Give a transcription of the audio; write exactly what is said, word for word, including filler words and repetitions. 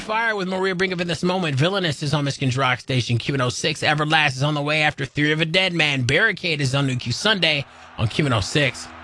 Fire with Maria Bring Up in this moment. Villainous is on Michigan's Rock Station, Q one oh six. Everlast is on the way after Theory of a Dead Man. Barricade is on New Q Sunday on Q one oh six.